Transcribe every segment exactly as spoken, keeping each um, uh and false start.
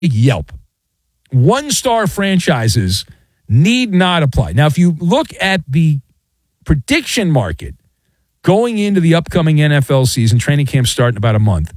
Yelp. One-star franchises need not apply. Now, if you look at the prediction market going into the upcoming N F L season, training camp starting in about a month,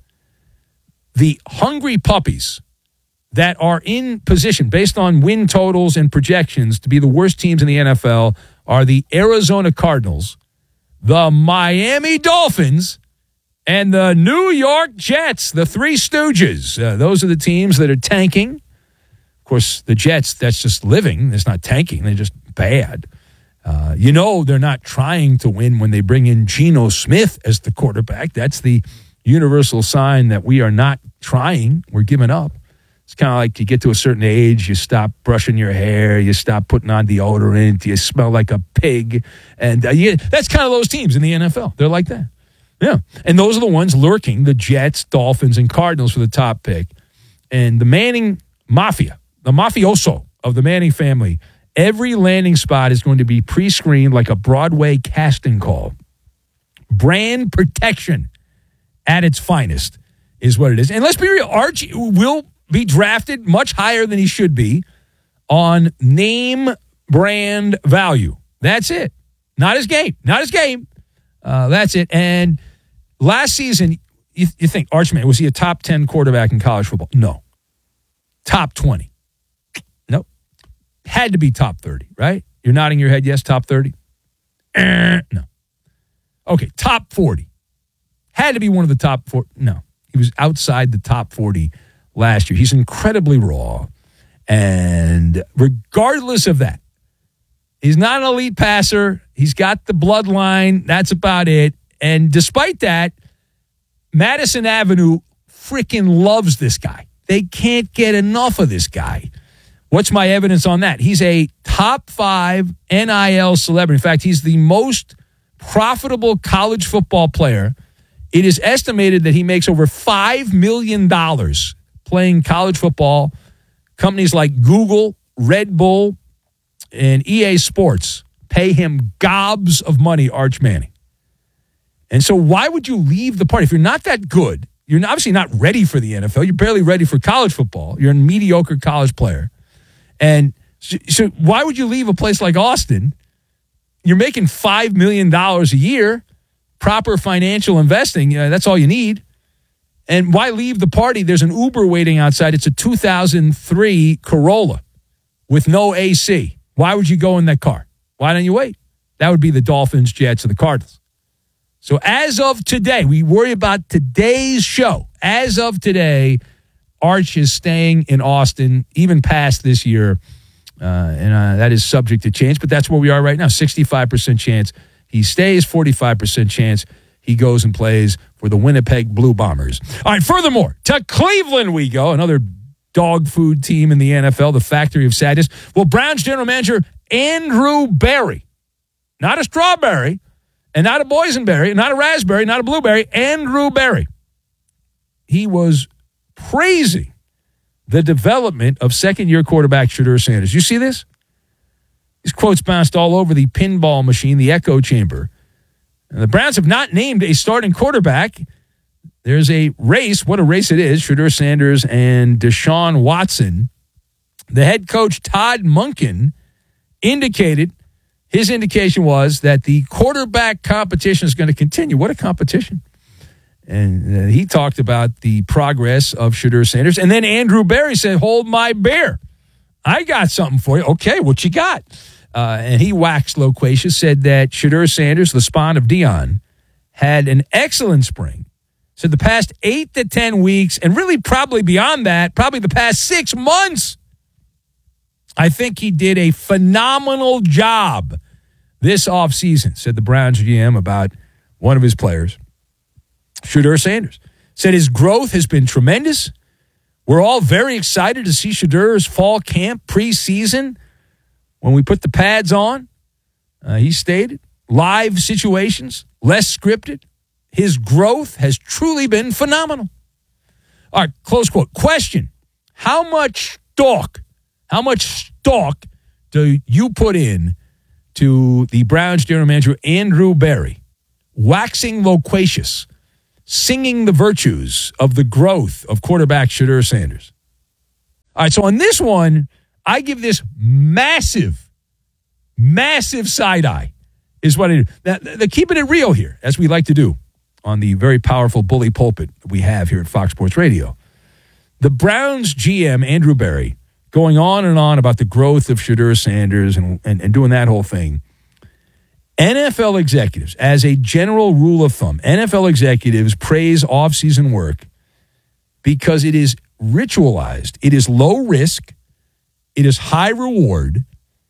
the hungry puppies that are in position based on win totals and projections to be the worst teams in the N F L are the Arizona Cardinals, the Miami Dolphins, and the New York Jets, the Three Stooges. Uh, those are the teams that are tanking. Of course, the Jets, that's just living. It's not tanking. They're just bad. Uh, you know they're not trying to win when they bring in Geno Smith as the quarterback. That's the universal sign that we are not trying. We're giving up. It's kind of like you get to a certain age, you stop brushing your hair, you stop putting on deodorant, you smell like a pig. And uh, you, that's kind of those teams in the N F L. They're like that. Yeah. And those are the ones lurking, the Jets, Dolphins, and Cardinals for the top pick. And the Manning Mafia, the mafioso of the Manning family, every landing spot is going to be pre-screened like a Broadway casting call. Brand protection at its finest is what it is. And let's be real, Archie will be drafted much higher than he should be on name brand value. That's it. Not his game. Not his game. Uh, that's it. And last season, you, you think, Archman, was he a top ten quarterback in college football? No. Top twenty. Nope. Had to be top thirty, right? You're nodding your head, yes, top thirty? Eh, no. Okay, top forty. Had to be one of the top four. No. He was outside the top forty last year. He's incredibly raw. And regardless of that, he's not an elite passer. He's got the bloodline. That's about it. And despite that, Madison Avenue freaking loves this guy. They can't get enough of this guy. What's my evidence on that? He's a top five N I L celebrity. In fact, he's the most profitable college football player. It is estimated that he makes over five million dollars playing college football. Companies like Google, Red Bull, and E A Sports pay him gobs of money, Arch Manning. And so why would you leave the party? If you're not that good, you're obviously not ready for the N F L. You're barely ready for college football. You're a mediocre college player. And so, so why would you leave a place like Austin? You're making five million dollars a year, proper financial investing. You know, that's all you need. And why leave the party? There's an Uber waiting outside. It's a two thousand three Corolla with no A C. Why would you go in that car? Why don't you wait? That would be the Dolphins, Jets, and the Cardinals. So as of today, we worry about today's show. As of today, Arch is staying in Austin, even past this year. Uh, and uh, that is subject to change, but that's where we are right now. sixty-five percent chance he stays, forty-five percent chance he goes and plays for the Winnipeg Blue Bombers. All right, furthermore, to Cleveland we go, another dog food team in the N F L, the Factory of Sadness. Well, Browns general manager Andrew Berry, not a strawberry, and not a boysenberry, not a raspberry, not a blueberry, Andrew Berry. He was praising the development of second-year quarterback Shedeur Sanders. You see this? These quotes bounced all over the pinball machine, the echo chamber. And the Browns have not named a starting quarterback. There's a race. What a race it is. Shedeur Sanders and Deshaun Watson. The head coach, Todd Monken, indicated, his indication was that the quarterback competition is going to continue. What a competition. And uh, he talked about the progress of Shedeur Sanders. And then Andrew Berry said, hold my beer. I got something for you. Okay, what you got? Uh, and he waxed loquacious, said that Shedeur Sanders, the spawn of Dion, had an excellent spring. Said the past eight to ten weeks, and really probably beyond that, probably the past six months, I think he did a phenomenal job this offseason, said the Browns G M about one of his players, Shedeur Sanders. Said his growth has been tremendous. We're all very excited to see Shedeur's fall camp preseason. When we put the pads on, uh, he stated, live situations, less scripted. His growth has truly been phenomenal. All right, close quote. Question, how much stock, how much stock do you put in to the Browns general manager Andrew Berry waxing loquacious, singing the virtues of the growth of quarterback Shedeur Sanders? All right, so on this one, I give this massive, massive side eye is what I do. Now, they're keeping it real here, as we like to do on the very powerful bully pulpit we have here at Fox Sports Radio. The Browns G M, Andrew Berry, going on and on about the growth of Shedeur Sanders and, and, and doing that whole thing. N F L executives, as a general rule of thumb, N F L executives praise off-season work because it is ritualized. It is low risk. It is high reward.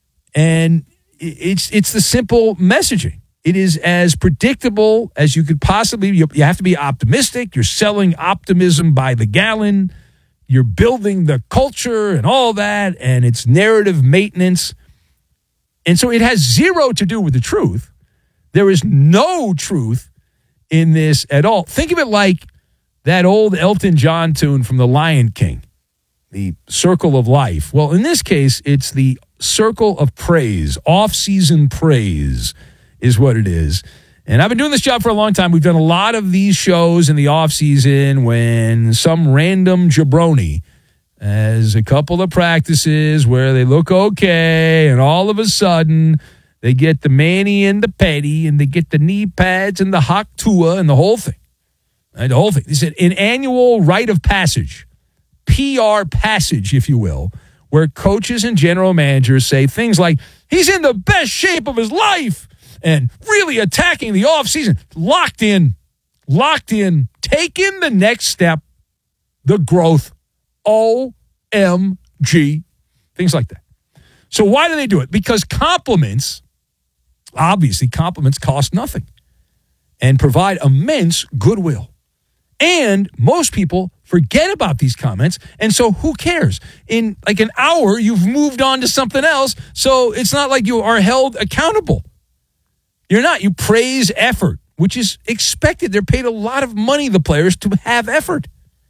And it's it's the simple messaging. It is as predictable as you could possibly. You, you have to be optimistic. You're selling optimism by the gallon. You're building the culture and all that, and it's narrative maintenance. And so it has zero to do with the truth. There is no truth in this at all. Think of it like that old Elton John tune from The Lion King, the Circle of Life. Well, in this case, it's the Circle of Praise. Off-season praise is what it is. And I've been doing this job for a long time. We've done a lot of these shows in the off-season when some random jabroni has a couple of practices where they look okay, and all of a sudden they get the mani and the petty, and they get the knee pads and the hot tua and the whole thing. Right, the whole thing. They said an annual rite of passage, P R passage, if you will, where coaches and general managers say things like, he's in the best shape of his life, and really attacking the offseason. Locked in. Locked in. Taking the next step. The growth. O M G. Things like that. So why do they do it? Because compliments, obviously compliments cost nothing and provide immense goodwill. And most people forget about these comments, and so who cares? In like an hour, you've moved on to something else, so it's not like you are held accountable. You're not. You praise effort, which is expected. They're paid a lot of money, the players, to have effort.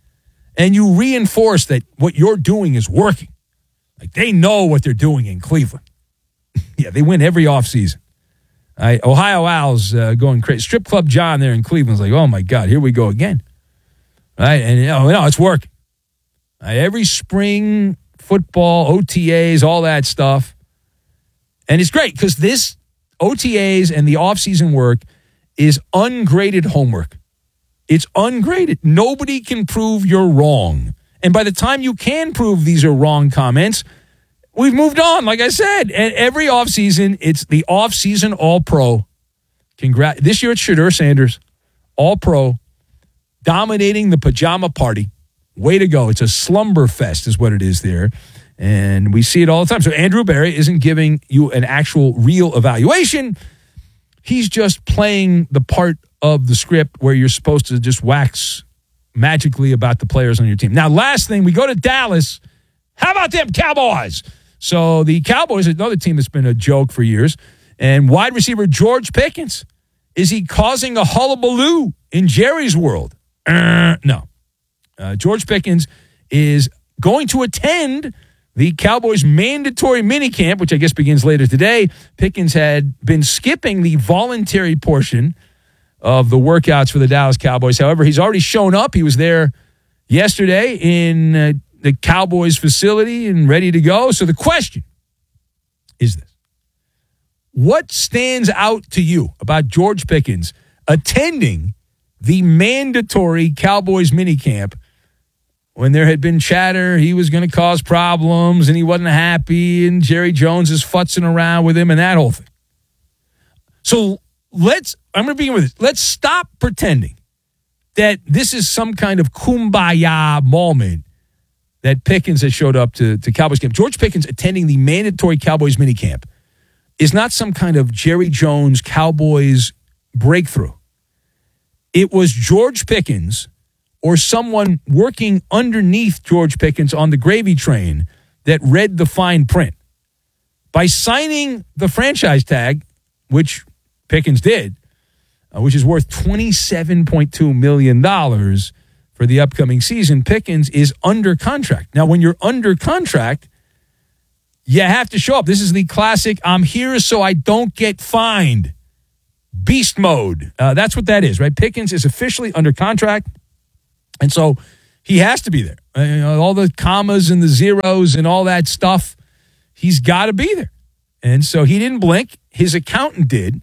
And you reinforce that what you're doing is working. Like they know what they're doing in Cleveland. Yeah, they win every offseason. Right? Ohio Owls uh, going crazy. Strip Club John there in Cleveland's like, oh, my God, here we go again. Right? And, you know, no, it's working. Right? Every spring football, O T As, all that stuff. And it's great because this O T As and the offseason work is ungraded homework. It's ungraded. Nobody can prove you're wrong. And by the time you can prove these are wrong comments, we've moved on, like I said. And every offseason, it's the offseason All-Pro. Congrats. This year it's Shedeur Sanders, All-Pro, dominating the pajama party. Way to go. It's a slumber fest is what it is there. And we see it all the time. So Andrew Berry isn't giving you an actual real evaluation. He's just playing the part of the script where you're supposed to just wax magically about the players on your team. Now, last thing, we go to Dallas. How about them Cowboys? So the Cowboys, another team that's been a joke for years. And wide receiver George Pickens, is he causing a hullabaloo in Jerry's world? Uh, no. Uh, George Pickens is going to attend the Cowboys' mandatory minicamp, which I guess begins later today. Pickens had been skipping the voluntary portion of the workouts for the Dallas Cowboys. However, he's already shown up. He was there yesterday in uh, the Cowboys facility and ready to go. So the question is this. What stands out to you about George Pickens attending the mandatory Cowboys minicamp when there had been chatter he was going to cause problems and he wasn't happy and Jerry Jones is futzing around with him and that whole thing? So let's, I'm going to begin with this. Let's stop pretending that this is some kind of kumbaya moment that Pickens has showed up to, to Cowboys camp. George Pickens attending the mandatory Cowboys minicamp is not some kind of Jerry Jones Cowboys breakthrough. It was George Pickens or someone working underneath George Pickens on the gravy train that read the fine print. By signing the franchise tag, which Pickens did, uh, which is worth twenty-seven point two million dollars for the upcoming season, Pickens is under contract. Now, when you're under contract, you have to show up. This is the classic, I'm here so I don't get fined. Beast mode. Uh, that's what that is, right? Pickens is officially under contract. And so He has to be there. Uh, you know, all the commas and the zeros and all that stuff, he's got to be there. And so he didn't blink. His accountant did,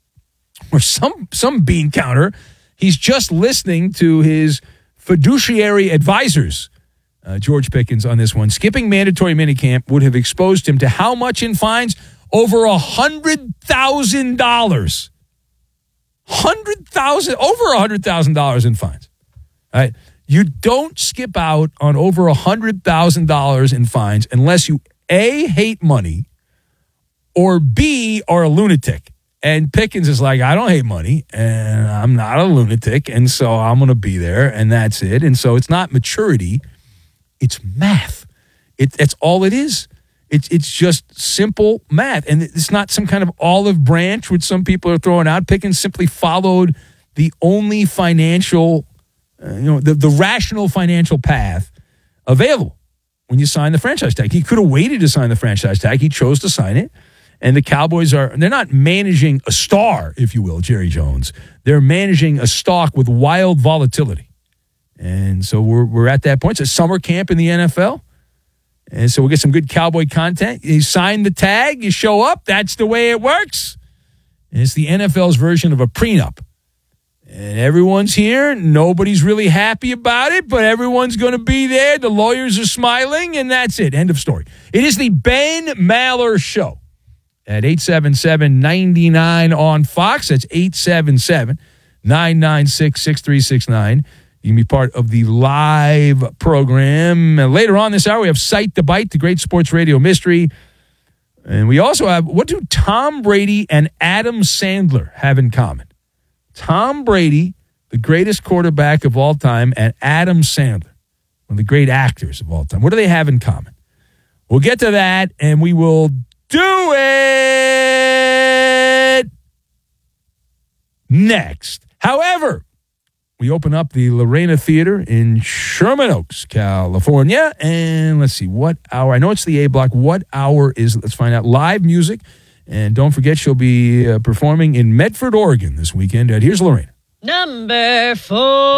or some some bean counter. He's just listening to his fiduciary advisors, uh, George Pickens, on this one. Skipping mandatory minicamp would have exposed him to how much in fines? Over one hundred thousand dollars. one hundred thousand dollars, over one hundred thousand dollars in fines. All right. You don't skip out on over one hundred thousand dollars in fines unless you, A, hate money, or B, are a lunatic. And Pickens is like, I don't hate money, and I'm not a lunatic, and so I'm going to be there, and that's it. And so it's not maturity. It's math. It, that's all it is. It's it's just simple math. And it's not some kind of olive branch which some people are throwing out. Pickens simply followed the only financial, uh, you know, the, the rational financial path available when you sign the franchise tag. He could have waited to sign the franchise tag. He chose to sign it. And the Cowboys are, they're not managing a star, if you will, Jerry Jones. They're managing a stock with wild volatility. And so we're we're at that point. It's a summer camp in the N F L. And so we'll get some good Cowboy content. You sign the tag, you show up. That's the way it works. And it's the N F L's version of a prenup. And everyone's here. Nobody's really happy about it, but everyone's going to be there. The lawyers are smiling, and that's it. End of story. It is the Ben Maller Show at eight seven seven, nine nine on Fox. That's eight seven seven, nine nine six, six three six nine. You can be part of the live program. And later on this hour, we have Sight to Bite, the great sports radio mystery. And we also have, what do Tom Brady and Adam Sandler have in common? Tom Brady, the greatest quarterback of all time, and Adam Sandler, one of the great actors of all time. What do they have in common? We'll get to that, and we will do it next. However, we open up the Lorena Theater in Sherman Oaks, California. And let's see, what hour? I know it's the A block. What hour is it? Let's find out. Live music. And don't forget, she'll be uh, performing in Medford, Oregon this weekend. And here's Lorena. Number four.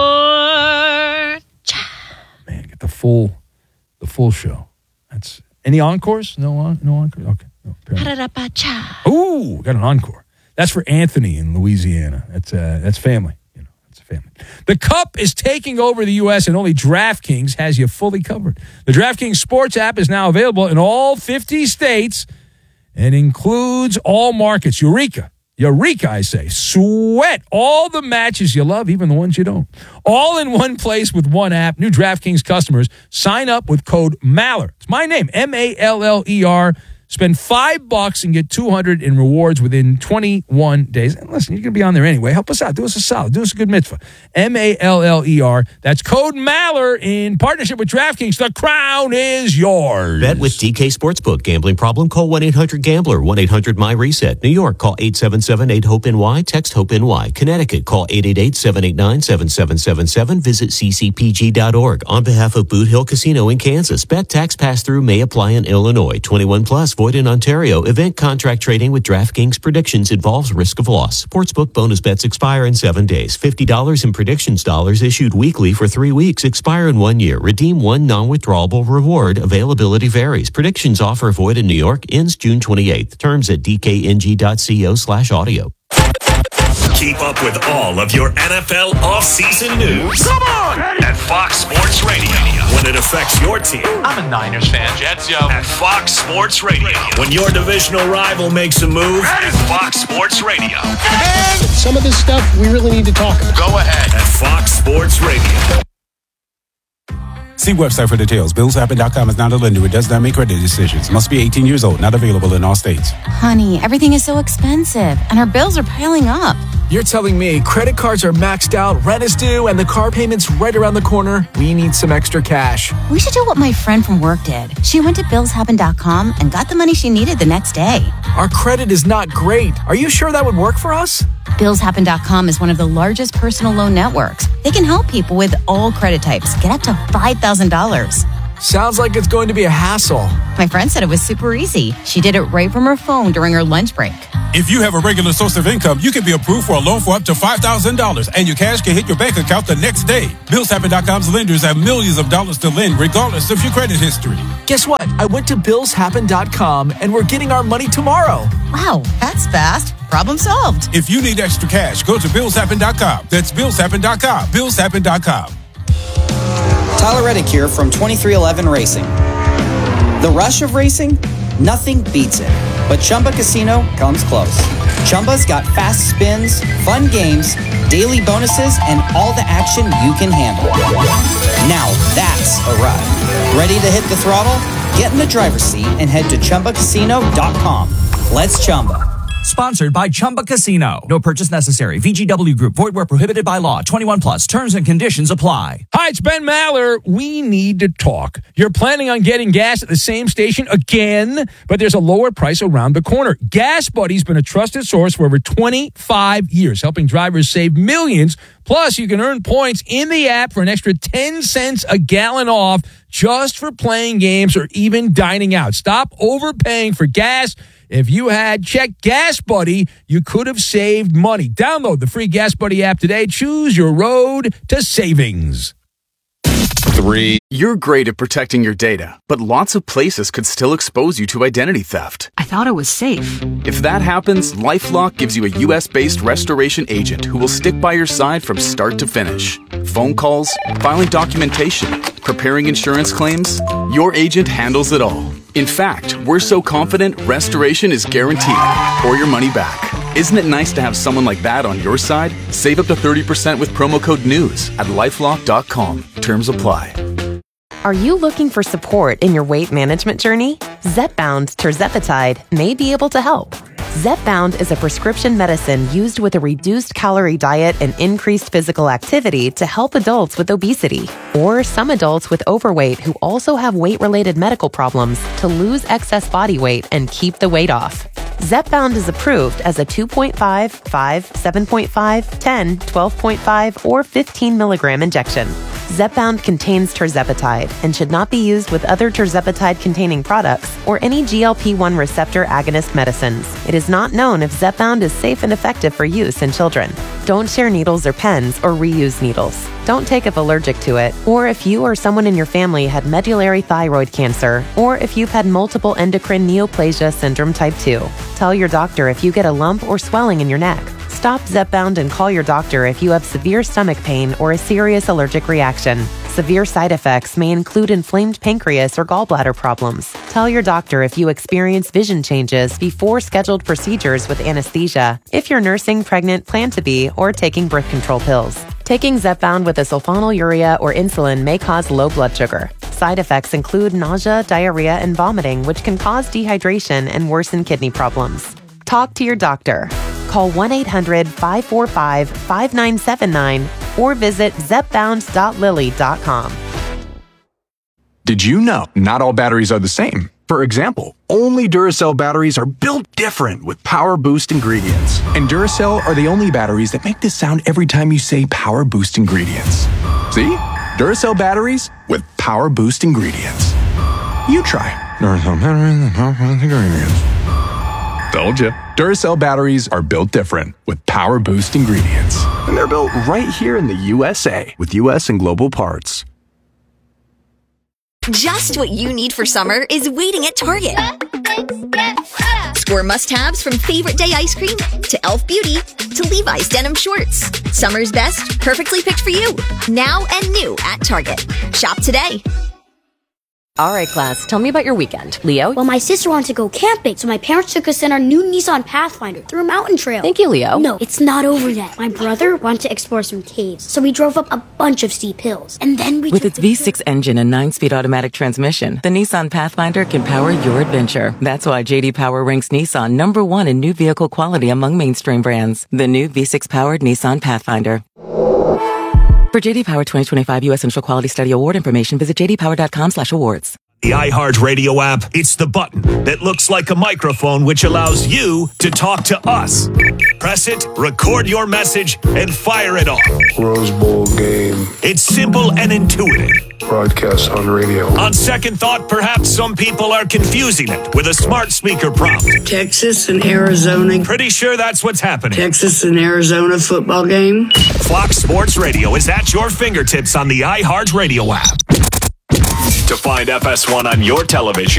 Man, get the full, the full show. That's any encores? No, on, no encores. Okay. No, Ooh, got an encore. That's for Anthony in Louisiana. That's uh, that's family. Family. The Cup is taking over the U S and only DraftKings has you fully covered. The DraftKings Sports app is now available in all fifty states and includes all markets. Eureka. Eureka, I say. Sweat all the matches you love, even the ones you don't. All in one place with one app. New DraftKings customers sign up with code Maller. It's my name, M A L L E R. Spend five bucks and get two hundred in rewards within twenty-one days. And listen, you're going to be on there anyway. Help us out. Do us a solid. Do us a good mitzvah. M A L L E R. That's code Maller in partnership with DraftKings. The crown is yours. Bet with D K Sportsbook. Gambling problem? Call one eight hundred gambler. one eight hundred my reset. New York, call eight seven seven, eight hope N Y. Text HOPE N Y. Connecticut, call eight eight eight, seven eight nine, seven seven seven seven. Visit c c p g dot org. On behalf of Boot Hill Casino in Kansas, bet tax pass-through may apply in Illinois. twenty-one plus. Void in Ontario. Event contract trading with DraftKings predictions involves risk of loss. Sportsbook bonus bets expire in seven days. fifty dollars in predictions dollars issued weekly for three weeks. Expire in one year. Redeem one non-withdrawable reward. Availability varies. Predictions offer void in New York. Ends June twenty-eighth. Terms at d k n g dot co slash audio. Keep up with all of your N F L offseason news. Come on! At Fox Sports Radio. When it affects your team. I'm a Niners fan, Jets, yo. At Fox Sports Radio. When your divisional rival makes a move. At Fox Sports Radio. And some of this stuff we really need to talk about. Go ahead. At Fox Sports Radio. See website for details. Bills Happen dot com is not a lender. It does not make credit decisions. Must be eighteen years old. Not available in all states. Honey, everything is so expensive, and our bills are piling up. You're telling me credit cards are maxed out, rent is due, and the car payment's right around the corner? We need some extra cash. We should do what my friend from work did. She went to Bills Happen dot com and got the money she needed the next day. Our credit is not great. Are you sure that would work for us? Bills Happen dot com is one of the largest personal loan networks. They can help people with all credit types get up to five thousand dollars. Sounds like it's going to be a hassle. My friend said it was super easy. She did it right from her phone during her lunch break. If you have a regular source of income, you can be approved for a loan for up to five thousand dollars, and your cash can hit your bank account the next day. Bills Happen dot com's lenders have millions of dollars to lend, regardless of your credit history. Guess what? I went to Bills Happen dot com, and we're getting our money tomorrow. Wow, that's fast. Problem solved. If you need extra cash, go to Bills Happen dot com. That's Bills Happen dot com. Bills Happen dot com. Tyler Reddick here from twenty-three eleven Racing. The rush of racing? Nothing beats it. But Chumba Casino comes close. Chumba's got fast spins, fun games, daily bonuses, and all the action you can handle. Now that's a ride. Ready to hit the throttle? Get in the driver's seat and head to Chumba Casino dot com. Let's Chumba. Sponsored by Chumba Casino. No purchase necessary. V G W Group. Void where prohibited by law. twenty-one plus. Terms and conditions apply. Hi, it's Ben Maller. We need to talk. You're planning on getting gas at the same station again, but there's a lower price around the corner. Gas Buddy's been a trusted source for over twenty-five years, helping drivers save millions. Plus, you can earn points in the app for an extra ten cents a gallon off just for playing games or even dining out. Stop overpaying for gas. If you had checked Gas Buddy, you could have saved money. Download the free Gas Buddy app today. Choose your road to savings. Three. You're great at protecting your data, but lots of places could still expose you to identity theft. I thought it was safe. If that happens, LifeLock gives you a U S-based restoration agent who will stick by your side from start to finish. Phone calls, filing documentation, preparing insurance claims, your agent handles it all. In fact, we're so confident restoration is guaranteed or your money back. Isn't it nice to have someone like that on your side? Save up to thirty percent with promo code NEWS at lifelock dot com. Terms apply. Are you looking for support in your weight management journey? Zepbound tirzepatide may be able to help. Zepbound is a prescription medicine used with a reduced calorie diet and increased physical activity to help adults with obesity or some adults with overweight who also have weight-related medical problems to lose excess body weight and keep the weight off. Zepbound is approved as a two point five, five, seven point five, ten, twelve point five, or fifteen milligram injection. Zepbound contains tirzepatide and should not be used with other tirzepatide-containing products or any G L P one receptor agonist medicines. It is not known if Zepbound is safe and effective for use in children. Don't share needles or pens or reuse needles. Don't take if allergic to it, or if you or someone in your family had medullary thyroid cancer, or if you've had multiple endocrine neoplasia syndrome type two. Tell your doctor if you get a lump or swelling in your neck. Stop Zepbound and call your doctor if you have severe stomach pain or a serious allergic reaction. Severe side effects may include inflamed pancreas or gallbladder problems. Tell your doctor if you experience vision changes before scheduled procedures with anesthesia, if you're nursing, pregnant, plan to be, or taking birth control pills. Taking Zepbound with a sulfonylurea or insulin may cause low blood sugar. Side effects include nausea, diarrhea, and vomiting, which can cause dehydration and worsen kidney problems. Talk to your doctor. Call one eight hundred, five four five, five nine seven nine or visit zepbound dot lilly dot com. Did you know not all batteries are the same? For example, only Duracell batteries are built different with Power Boost ingredients. And Duracell are the only batteries that make this sound every time you say Power Boost ingredients. See? Duracell batteries with Power Boost ingredients. You try. Duracell batteries with Power Boost ingredients. Told you. Duracell batteries are built different with Power Boost ingredients. And they're built right here in the U S A with U S and global parts. Just what you need for summer is waiting at Target. Score must-haves from Favorite Day ice cream to Elf Beauty to Levi's denim shorts. Summer's best, perfectly picked for you. Now and new at Target. Shop today. All right, class, tell me about your weekend. Leo? Well, my sister wanted to go camping, so my parents took us in our new Nissan Pathfinder through a mountain trail. Thank you, Leo. No, it's not over yet. My brother wanted to explore some caves, so we drove up a bunch of steep hills. And then we With its V six engine and nine-speed automatic transmission, the Nissan Pathfinder can power your adventure. That's why J D Power ranks Nissan number one in new vehicle quality among mainstream brands. The new V six-powered Nissan Pathfinder. For J D Power twenty twenty-five U S Central Quality Study Award information, visit j d power dot com slash awards. The iHeartRadio app, it's the button that looks like a microphone which allows you to talk to us. Press it, record your message, and fire it off. Rose Bowl game. It's simple and intuitive. Broadcast on radio. On second thought, perhaps some people are confusing it with a smart speaker prompt. Texas and Arizona. Pretty sure that's what's happening. Texas and Arizona football game. Fox Sports Radio is at your fingertips on the iHeartRadio app. To find F S one on your television,